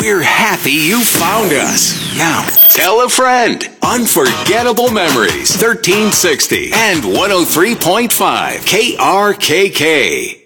We're happy you found us. Now, tell a friend. Unforgettable Memories, 1360 and 103.5 KRKK.